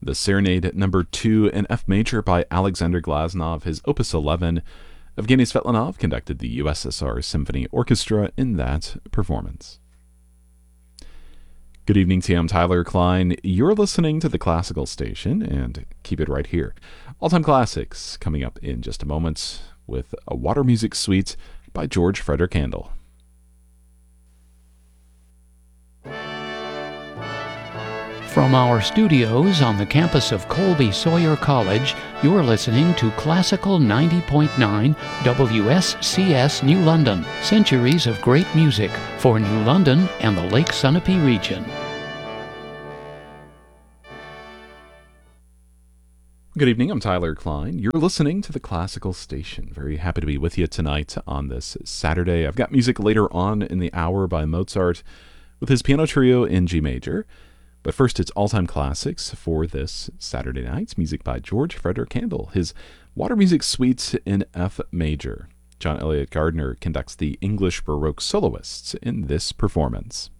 The Serenade number 2 in F major by Alexander Glasnov, his Opus 11. Evgeny Svetlanov conducted the USSR Symphony Orchestra in that performance. Good evening to you, I'm Tyler Klein. You're listening to the Classical Station, and keep it right here. All-time classics coming up in just a moment with a Water Music Suite by George Frederick Handel. From our studios on the campus of Colby Sawyer College, you're listening to Classical 90.9 WSCS New London. Centuries of great music for New London and the Lake Sunapee region. Good evening, I'm Tyler Klein. You're listening to the Classical Station. Very happy to be with you tonight on this Saturday. I've got music later on in the hour by Mozart with his piano trio in G major. But first, it's all-time classics for this Saturday night's music by George Frederick Handel, his Water Music Suite in F major. John Elliott Gardner conducts the English Baroque soloists in this performance.